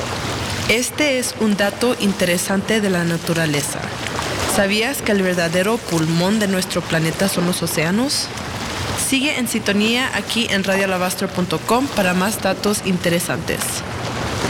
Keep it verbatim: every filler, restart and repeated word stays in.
Este es un dato interesante de la naturaleza. ¿Sabías que el verdadero pulmón de nuestro planeta son los océanos? Sigue en sintonía aquí en radio alabastro punto com para más datos interesantes.